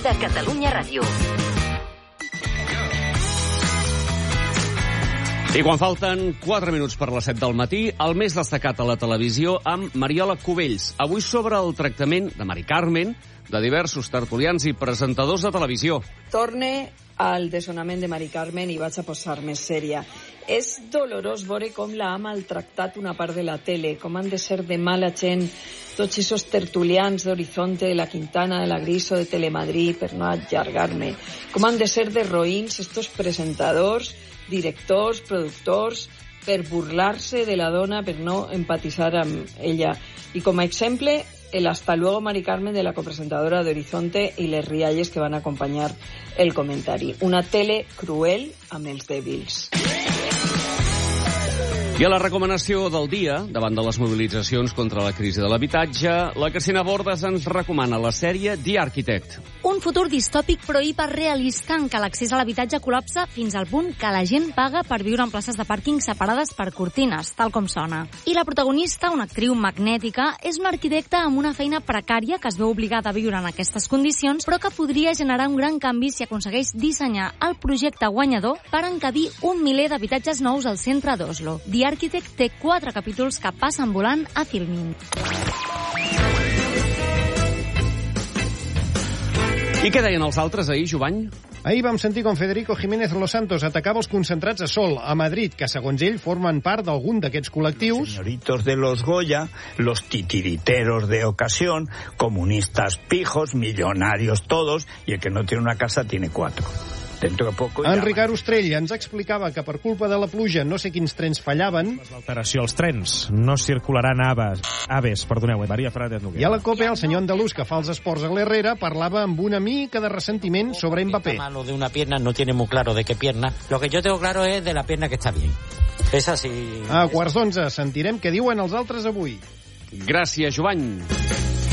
de Catalunya Ràdio. I quan falten 4 minuts per les 7 del matí, el més destacat a la televisió amb Mariola Cubells. Avui sobre el tractament de Mari Carmen, de diversos tertulians i presentadors de televisió. Torne al desnonament de Mari Carmen i vaig a posar més sèria. És dolorós veure com la ha maltractat una part de la tele, com han de ser de mala gent tots aquests tertulians d'Horizonte, de la Quintana, de la Griso, de Telemadrid, per no allargar-me. Com han de ser de roïns estos presentadors, directors, productors, per burlar-se de la dona, per no empatitzar amb ella. I com a exemple, el hasta luego Mari Carmen de la copresentadora de Horizonte i les rialles que van acompanyar el comentari. Una tele cruel amb els dèbils. I a la recomanació del dia, davant de les mobilitzacions contra la crisi de l'habitatge, la Cristina Bordes ens recomana la sèrie The Architect. Un futur distòpic però hiperrealista en què l'accés a l'habitatge col·lapsa fins al punt que la gent paga per viure en places de pàrquing separades per cortines, tal com sona. I la protagonista, una actriu magnètica, és una arquitecta amb una feina precària que es veu obligada a viure en aquestes condicions, però que podria generar un gran canvi si aconsegueix dissenyar el projecte guanyador per encabir 1 miler d'habitatges nous al centre d'Oslo. The Architect té 4 capítols que passen volant a Filmin. I què deien els altres ahir, Jovany? Ahir vam sentir com Federico Jiménez Los Santos atacava els concentrats a Sol, a Madrid, que segons ell formen part d'algun d'aquests col·lectius. Los señoritos de los Goya, los titiriteros de ocasión, comunistas pijos, millonarios todos, y el que no tiene una casa tiene 4. Dentro de poco en Ricard Ostrell ens explicava que per culpa de la pluja no sé quins trens fallaven. L'alteració als trens. No circularan aves, perdoneu, Maria Fernández Noguera. I a la COPE el senyor andalús que fa els esports a l'Herrera parlava amb una mica de ressentiment sobre Mbappé. Malo de una pierna, no tiene muy claro de qué pierna. Lo que yo tengo claro es de la pierna que está bien. Es así. A quarts d'11 sentirem què diuen els altres avui. Gràcies, Jovany.